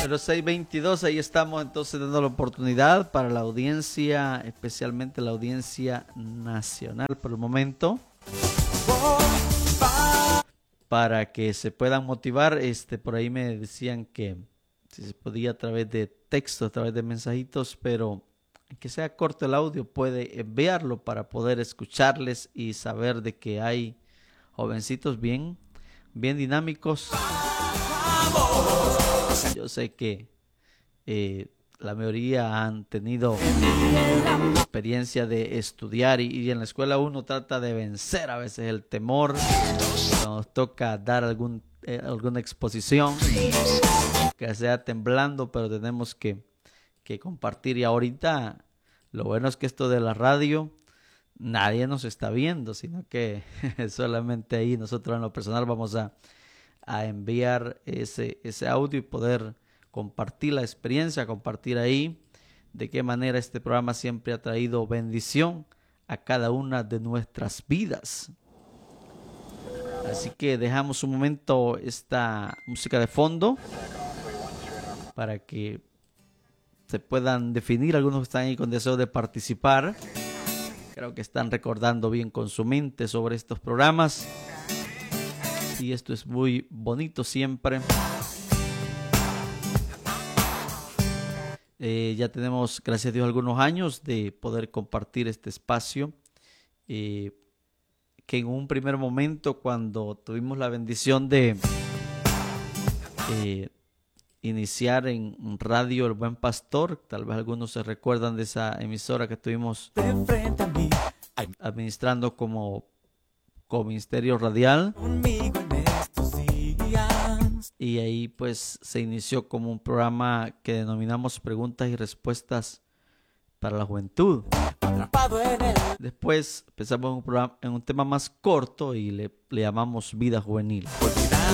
Pero 6:22, ahí estamos entonces dando la oportunidad para la audiencia, especialmente la audiencia nacional por el momento, para que se puedan motivar. Por ahí me decían que si se podía a través de texto, a través de mensajitos, pero que sea corto el audio, puede enviarlo para poder escucharles y saber de que hay jovencitos bien dinámicos. Yo sé que la mayoría han tenido experiencia de estudiar y en la escuela uno trata de vencer a veces el temor. Nos toca dar alguna exposición que sea temblando, pero tenemos que compartir. Y ahorita lo bueno es que esto de la radio, nadie nos está viendo, sino que solamente ahí nosotros en lo personal vamos a enviar ese audio y poder compartir la experiencia, compartir ahí de qué manera este programa siempre ha traído bendición a cada una de nuestras vidas. Así que dejamos un momento esta música de fondo para que se puedan definir. Algunos están ahí con deseo de participar. Creo que están recordando bien con su mente sobre estos programas. Y esto es muy bonito siempre. Ya tenemos, gracias a Dios, algunos años de poder compartir este espacio. Que en un primer momento, cuando tuvimos la bendición de iniciar en Radio El Buen Pastor, tal vez algunos se recuerdan de esa emisora que estuvimos administrando como ministerio radial. Y ahí pues se inició como un programa que denominamos Preguntas y Respuestas para la Juventud. Después empezamos en un tema más corto y le llamamos Vida Juvenil.